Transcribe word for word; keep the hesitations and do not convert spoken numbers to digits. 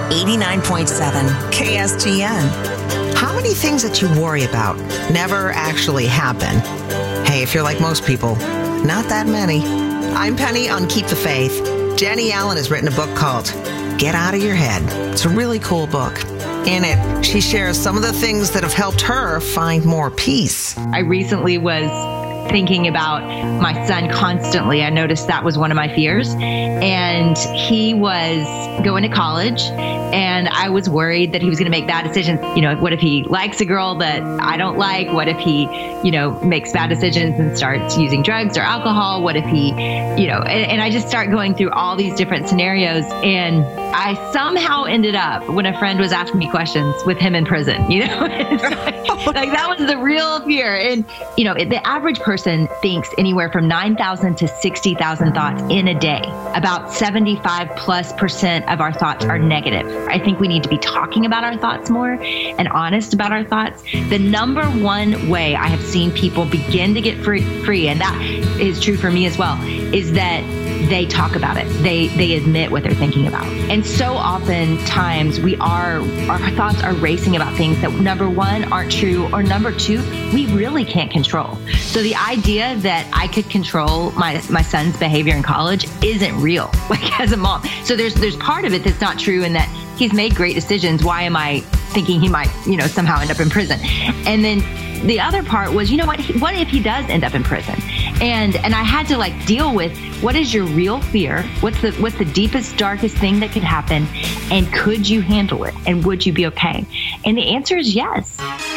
eighty-nine point seven K S G N. How many things that you worry about never actually happen? Hey, if you're like most people, not that many. I'm Penny on Keep the Faith. Jenny Allen has written a book called Get Out of Your Head. It's a really cool book. In it, she shares some of the things that have helped her find more peace. I recently was thinking about my son constantly. I noticed that was one of my fears. And he was going to college, and I was worried that he was going to make bad decisions. You know, what if he likes a girl that I don't like? What if he, you know, makes bad decisions and starts using drugs or alcohol? What if he, you know, and, and I just start going through all these different scenarios. And I somehow ended up, when a friend was asking me questions, with him in prison, you know, like, like that was the real fear. And, you know, the average person thinks anywhere from nine thousand to sixty thousand thoughts in a day. About seventy-five plus percent of our thoughts are negative. I think we need to be talking about our thoughts more and honest about our thoughts. The number one way I have seen people begin to get free, free, and that is true for me as well, is that they talk about it. They they admit what they're thinking about. And so oftentimes we are, our thoughts are racing about things that, number one, aren't true, or number two, we really can't control. So the idea that I could control my, my son's behavior in college isn't real, like as a mom. So there's there's part of it that's not true, in that he's made great decisions. Why am I thinking he might, you know, somehow end up in prison? And then the other part was, you know what, what if he does end up in prison? And and I had to like deal with, what is your real fear? What's the what's the deepest, darkest thing that could happen? And could you handle it? And would you be okay? And the answer is yes.